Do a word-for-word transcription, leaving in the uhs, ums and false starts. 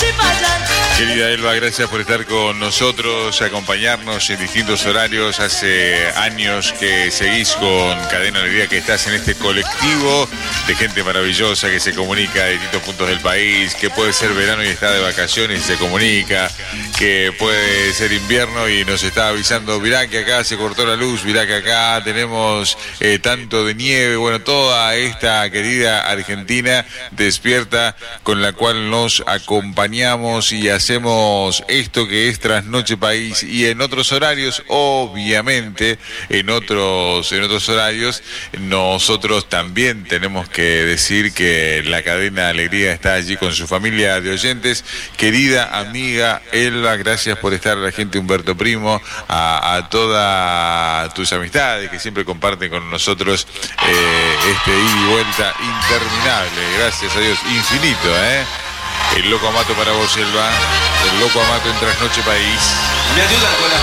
Querida Elba, gracias por estar con nosotros, acompañarnos en distintos horarios. Hace años que seguís con Cadena Alegría, que estás en este colectivo de gente maravillosa que se comunica de distintos puntos del país, que puede ser verano y está de vacaciones y se comunica, que puede ser invierno y nos está avisando, mirá que acá se cortó la luz, mirá que acá tenemos eh, tanto de nieve. Bueno, toda esta querida Argentina despierta, con la cual nos acompañamos y hacemos esto que es Trasnoche País, y en otros horarios, obviamente, en otros, en otros horarios, nosotros también tenemos que decir que la Cadena Alegría está allí con su familia de oyentes. Querida amiga Elba, gracias por estar, a la gente Humberto Primo, a, a todas tus amistades que siempre comparten con nosotros eh, este ida y vuelta interminable, gracias a Dios, infinito, ¿eh? El loco Amato para vos, Elba. El loco Amato en Trasnoche País. Me ayudan con la